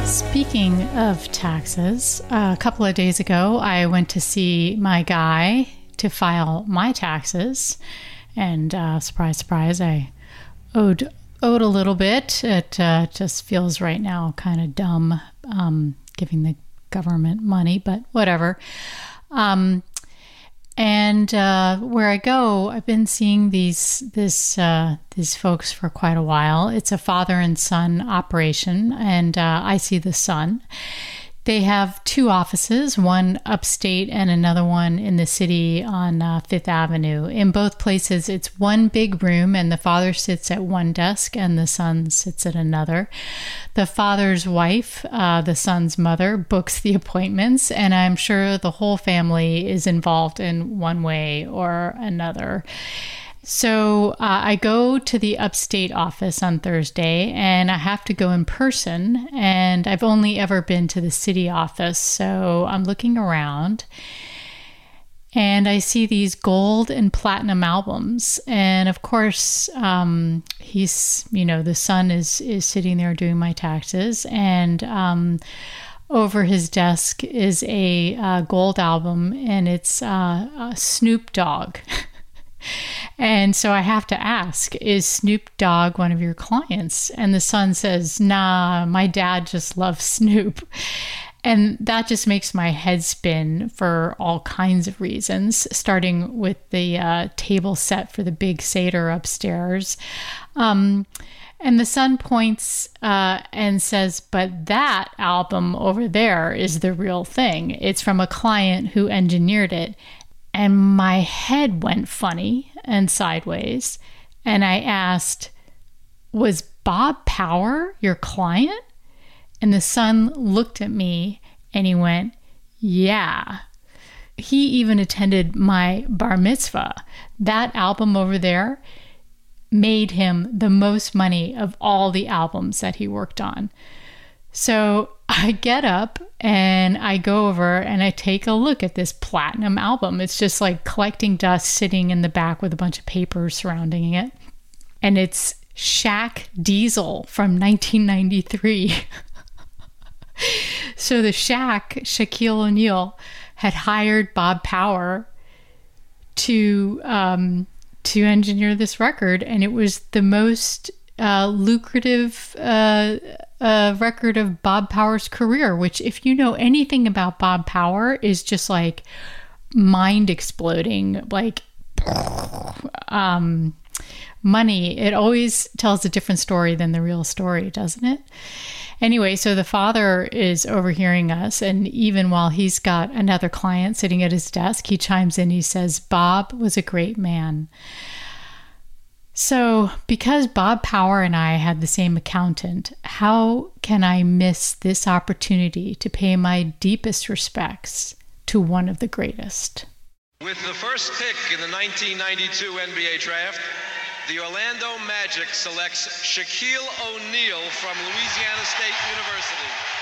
Speaking of taxes, a couple of days ago, I went to see my guy to file my taxes. And surprise, surprise, I owed a little bit. It just feels right now kind of dumb giving the government money, but whatever. And where I go, I've been seeing these folks for quite a while. It's a father and son operation, and I see the son. They have two offices, one upstate and another one in the city on Fifth Avenue. In both places, it's one big room, and the father sits at one desk and the son sits at another. The father's wife, the son's mother, books the appointments, and I'm sure the whole family is involved in one way or another. So I go to the upstate office on Thursday, and I have to go in person, and I've only ever been to the city office, so I'm looking around, and I see these gold and platinum albums, and of course, he's, the son is sitting there doing my taxes, and over his desk is a gold album, and it's Snoop Dogg. And so I have to ask, is Snoop Dogg one of your clients? And the son says, nah, my dad just loves Snoop. And that just makes my head spin for all kinds of reasons, starting with the table set for the big Seder upstairs. And the son points and says, but that album over there is the real thing. It's from a client who engineered it. And my head went funny and sideways. And I asked, was Bob Power your client? And the son looked at me and he went, yeah. He even attended my bar mitzvah. That album over there made him the most money of all the albums that he worked on. So I get up and I go over and I take a look at this platinum album. It's just like collecting dust sitting in the back with a bunch of papers surrounding it. And it's Shaq Diesel from 1993. So the Shaquille O'Neal, had hired Bob Power to engineer this record. And it was the most lucrative record of Bob Power's career, which, if you know anything about Bob Power, is just like mind exploding, like money. It always tells a different story than the real story, doesn't it? Anyway, so the father is overhearing us, and even while he's got another client sitting at his desk, he chimes in, he says, Bob was a great man. So, because Bob Power and I had the same accountant, how can I miss this opportunity to pay my deepest respects to one of the greatest? With the first pick in the 1992 NBA draft, the Orlando Magic selects Shaquille O'Neal from Louisiana State University.